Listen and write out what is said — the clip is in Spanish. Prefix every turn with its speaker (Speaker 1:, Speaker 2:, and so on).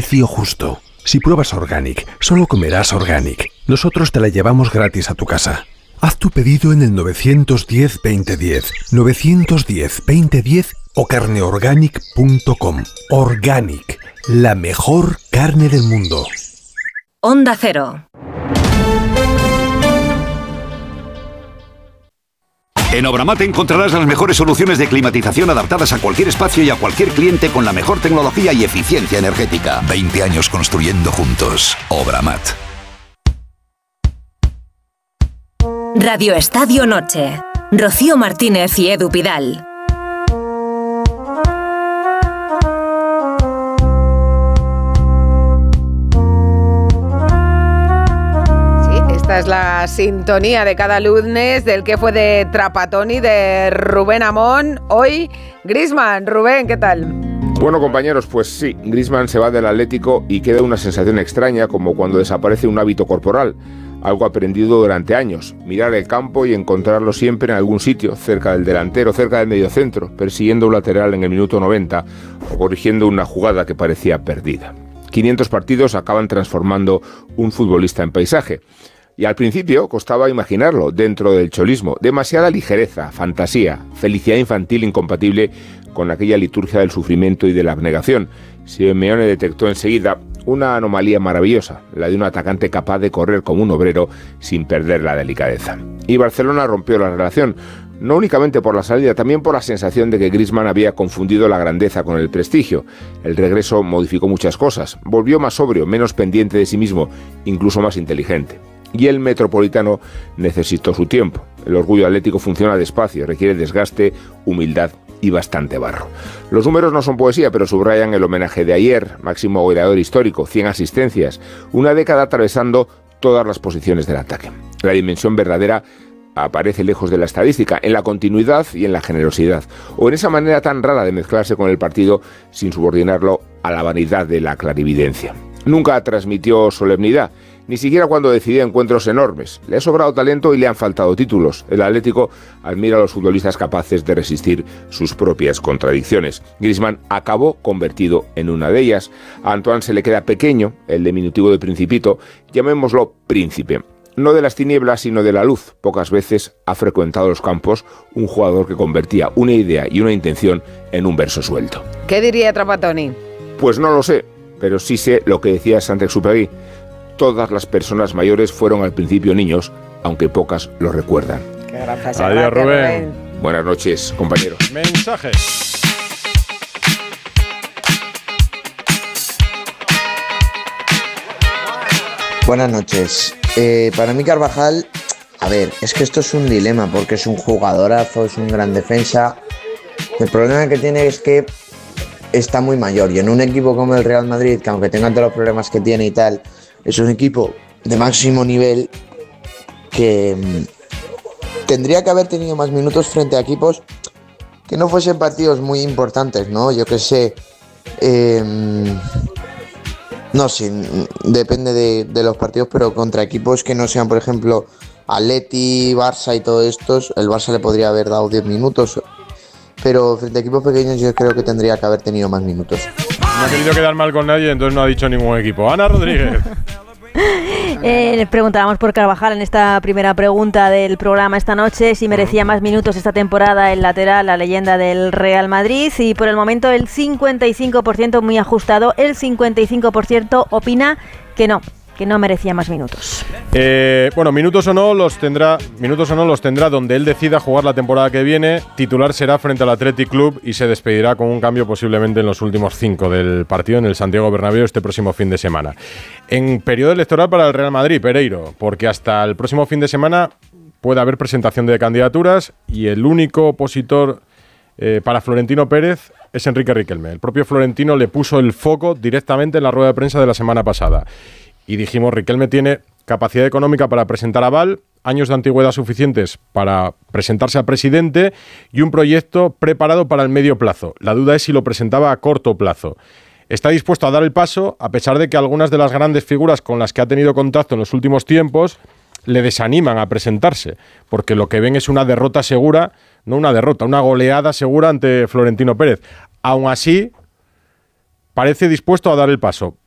Speaker 1: precio justo. Si pruebas Organic, solo comerás Organic. Nosotros te la llevamos gratis a tu casa. Haz tu pedido en el 910-2010, 910-2010 o carneorganic.com. Organic, la mejor carne del mundo.
Speaker 2: Onda Cero.
Speaker 3: En Obramat encontrarás las mejores soluciones de climatización adaptadas a cualquier espacio y a cualquier cliente con la mejor tecnología y eficiencia energética.
Speaker 4: 20 años construyendo juntos. Obramat.
Speaker 2: Radio Estadio Noche. Rocío Martínez y Edu Pidal.
Speaker 5: Esta es la sintonía de cada lunes del que fue de Trapattoni, de Rubén Amón. Hoy, Griezmann. Rubén, ¿qué tal?
Speaker 6: Bueno, compañeros, pues sí, Griezmann se va del Atlético y queda una sensación extraña, como cuando desaparece un hábito corporal, algo aprendido durante años: mirar el campo y encontrarlo siempre en algún sitio, cerca del delantero, cerca del mediocentro, persiguiendo un lateral en el minuto 90 o corrigiendo una jugada que parecía perdida. 500 partidos acaban transformando un futbolista en paisaje. Y al principio costaba imaginarlo dentro del cholismo. Demasiada ligereza, fantasía, felicidad infantil incompatible con aquella liturgia del sufrimiento y de la abnegación. Simeone detectó enseguida una anomalía maravillosa, la de un atacante capaz de correr como un obrero sin perder la delicadeza. Y Barcelona rompió la relación, no únicamente por la salida, también por la sensación de que Griezmann había confundido la grandeza con el prestigio. El regreso modificó muchas cosas. Volvió más sobrio, menos pendiente de sí mismo, incluso más inteligente. Y el metropolitano necesitó su tiempo. El orgullo atlético funciona despacio, requiere desgaste, humildad y bastante barro. Los números no son poesía, pero subrayan el homenaje de ayer: máximo goleador histórico, 100 asistencias, una década atravesando todas las posiciones del ataque. La dimensión verdadera aparece lejos de la estadística, en la continuidad y en la generosidad, o en esa manera tan rara de mezclarse con el partido sin subordinarlo a la vanidad de la clarividencia. Nunca transmitió solemnidad, ni siquiera cuando decidía encuentros enormes. Le ha sobrado talento y le han faltado títulos. El Atlético admira a los futbolistas capaces de resistir sus propias contradicciones. Griezmann acabó convertido en una de ellas. A Antoine se le queda pequeño, el diminutivo de Principito, llamémoslo Príncipe. No de las tinieblas, sino de la luz. Pocas veces ha frecuentado los campos un jugador que convertía una idea y una intención en un verso suelto.
Speaker 5: ¿Qué diría Trapattoni?
Speaker 6: Pues no lo sé, pero sí sé lo que decía Saint-Exupéry: todas las personas mayores fueron al principio niños, aunque pocas lo recuerdan.
Speaker 5: Qué gran frase.
Speaker 7: Adiós, Rubén.
Speaker 6: Buenas noches, compañeros.
Speaker 7: Mensajes.
Speaker 8: Buenas noches. Para mí Carvajal, a ver, es que esto es un dilema, porque es un jugadorazo, es un gran defensa. El problema que tiene es que está muy mayor, y en un equipo como el Real Madrid, que aunque tenga todos los problemas que tiene y tal, es un equipo de máximo nivel, que tendría que haber tenido más minutos frente a equipos que no fuesen partidos muy importantes, ¿no? Yo qué sé, no sé, depende de los partidos, pero contra equipos que no sean, por ejemplo, Atleti, Barça y todos estos, el Barça le podría haber dado 10 minutos, pero frente a equipos pequeños yo creo que tendría que haber tenido más minutos.
Speaker 7: No ha querido quedar mal con nadie, entonces no ha dicho ningún equipo. Ana Rodríguez.
Speaker 9: Les preguntábamos por Carvajal en esta primera pregunta del programa esta noche, si merecía más minutos esta temporada el lateral, la leyenda del Real Madrid, y por el momento el 55%, muy ajustado, el 55% opina que no merecía más minutos.
Speaker 7: Bueno, minutos o no los tendrá donde él decida jugar la temporada que viene. Titular será frente al Athletic Club y se despedirá con un cambio posiblemente en los últimos 5 del partido en el Santiago Bernabéu este próximo fin de semana. En periodo electoral para el Real Madrid, Pereiro, porque hasta el próximo fin de semana puede haber presentación de candidaturas y el único opositor para Florentino Pérez es Enrique Riquelme. El propio Florentino le puso el foco directamente en la rueda de prensa de la semana pasada. Y dijimos, Riquelme tiene capacidad económica para presentar aval, años de antigüedad suficientes para presentarse a presidente y un proyecto preparado para el medio plazo. La duda es si lo presentaba a corto plazo. Está dispuesto a dar el paso, a pesar de que algunas de las grandes figuras con las que ha tenido contacto en los últimos tiempos le desaniman a presentarse, porque lo que ven es una derrota segura, no una derrota, una goleada segura ante Florentino Pérez. Aún así, parece dispuesto a dar el paso.